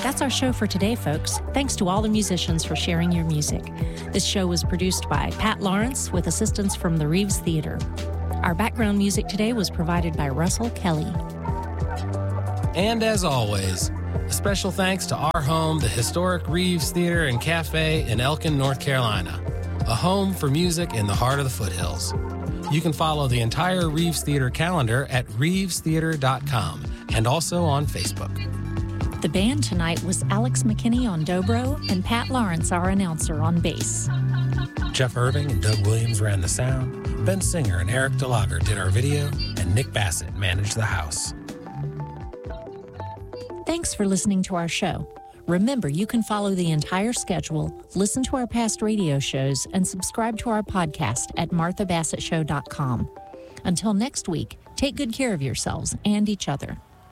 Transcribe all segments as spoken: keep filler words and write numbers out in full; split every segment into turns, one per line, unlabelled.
That's our show for today, folks. Thanks to all the musicians for sharing your music. This show was produced by Pat Lawrence with assistance from the Reeves Theater. Our background music today was provided by Russell Kelly.
And as always, a special thanks to our home, the historic Reeves Theater and Cafe in Elkin, North Carolina, a home for music in the heart of the foothills. You can follow the entire Reeves Theater calendar at reeves theater dot com and also on Facebook.
The band tonight was Alex McKinney on dobro and Pat Lawrence, our announcer, on bass.
Jeff Irving and Doug Williams ran the sound, Ben Singer and Eric DeLager did our video, and Nick Bassett managed the house.
Thanks for listening to our show. Remember, you can follow the entire schedule, listen to our past radio shows, and subscribe to our podcast at martha bassett show dot com. Until next week, take good care of yourselves and each other.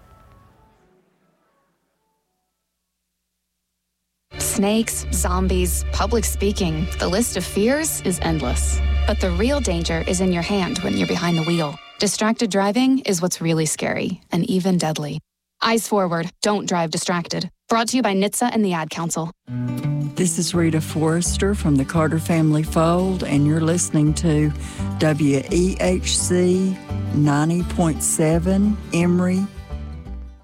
Snakes, zombies, public speaking, the list of fears is endless. But the real danger is in your hand when you're behind the wheel. Distracted driving is what's really scary and even deadly. Eyes forward, don't drive distracted. Brought to you by N H T S A and the Ad Council.
This is Rita Forrester from the Carter Family Fold, and you're listening to W E H C ninety point seven Emory,